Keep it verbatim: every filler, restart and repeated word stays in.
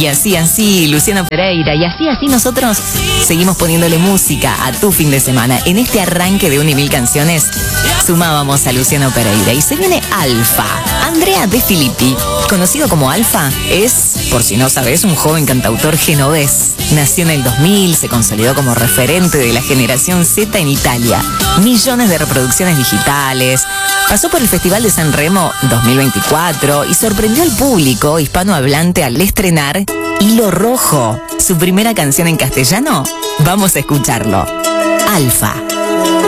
Y así, así, Luciano Pereira. Y así, así nosotros seguimos poniéndole música a tu fin de semana. En este arranque de Un y Mil Canciones sumábamos a Luciano Pereira. Y se viene Alfa. Andrea De Filippi, conocido como Alfa, es, por si no sabes, un joven cantautor genovés. Nació en el dos mil, se consolidó como referente de la generación Z en Italia. Millones de reproducciones digitales. Pasó por el Festival de San Remo dos mil veinticuatro y sorprendió al público hispanohablante al estrenar Hilo Rojo, su primera canción en castellano. Vamos a escucharlo. Alfa.